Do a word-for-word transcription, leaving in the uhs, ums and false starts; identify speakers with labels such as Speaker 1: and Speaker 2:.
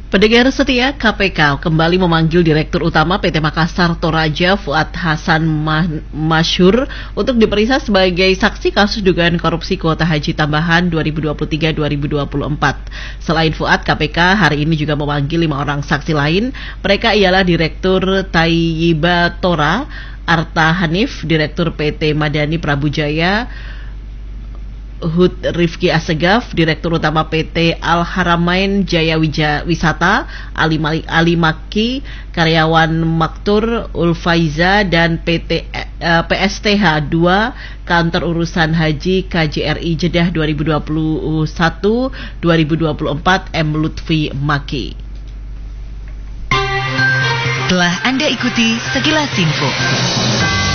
Speaker 1: Pendengar setia, K P K kembali memanggil Direktur Utama P T Makassar Toraja Fuad Hasan Masyhur untuk diperiksa sebagai saksi kasus dugaan korupsi kuota haji tambahan dua ribu dua puluh tiga dua ribu dua puluh empat. Selain Fuad, K P K hari ini juga memanggil lima orang saksi lain. Mereka ialah Direktur Tayyiba Tora, Arta Hanif, Direktur P T Madani Prabujaya, Hud Rifki Assegaf, Direktur Utama P T Al Haramain Jaya Wisata, Ali, Ali Maki, karyawan Maktur Ulfaiza, dan P T uh, P S T H dua Kantor Urusan Haji K J R I Jeddah dua ribu dua puluh satu dua ribu dua puluh empat M Lutfi Maki.
Speaker 2: Telah Anda ikuti sekilas info.